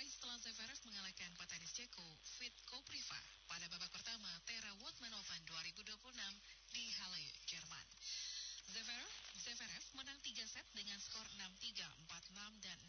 Usai setelah Zverev mengalahkan petenis Ceko Fit Kopriva pada babak pertama Tera Woodman Open 2026 di Halle, Jerman. Zverev menang 3 set dengan skor 6-3, 4-6, dan